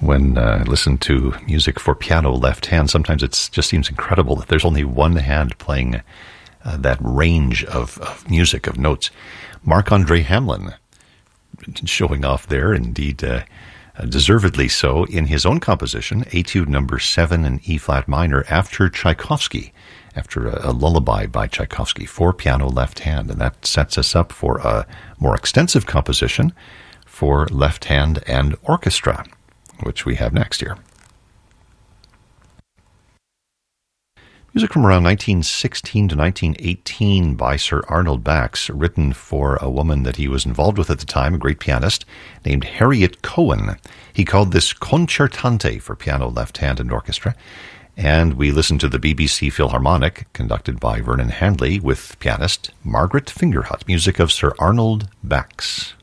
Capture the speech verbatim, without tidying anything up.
When uh, I listen to music for piano left hand, sometimes it just seems incredible that there's only one hand playing uh, that range of, of music, of notes. Marc-Andre Hamelin showing off there, indeed uh, deservedly so, in his own composition, Etude number seven in E-flat minor, after Tchaikovsky, after a, a lullaby by Tchaikovsky, for piano left hand. And that sets us up for a more extensive composition for left hand and orchestra, which we have next year. Music from around nineteen sixteen to nineteen eighteen by Sir Arnold Bax, written for a woman that he was involved with at the time, a great pianist named Harriet Cohen. He called this Concertante for piano, left hand, and orchestra. And we listened to the B B C Philharmonic, conducted by Vernon Handley, with pianist Margaret Fingerhut, music of Sir Arnold Bax.